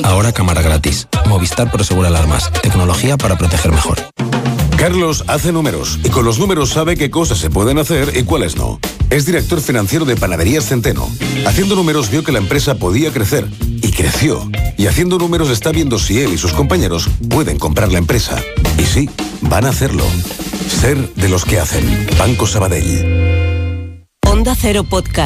Ahora cámara gratis. Movistar Prosegura Alarmas. Tecnología para proteger mejor. Carlos hace números y con los números sabe qué cosas se pueden hacer y cuáles no. Es director financiero de Panaderías Centeno. Haciendo números vio que la empresa podía crecer y creció. Y haciendo números está viendo si él y sus compañeros pueden comprar la empresa. Y sí, van a hacerlo. Ser de los que hacen. Banco Sabadell. Onda Cero Podcast.